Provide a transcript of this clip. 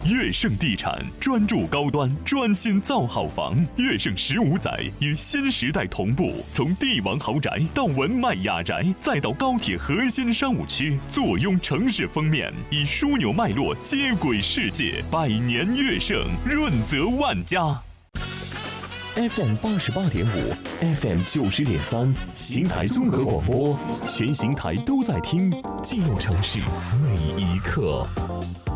悦盛地产专注高端，专心造好房。悦盛15载与新时代同步，从帝王豪宅到文迈雅宅，再到高铁核心商务区，坐拥城市封面，以枢纽脉络接轨世界。百年悦盛，润泽万家。 FM 88.5 ，FM 90.3，邢台综合广播，全邢台都在听，记录城市每一刻。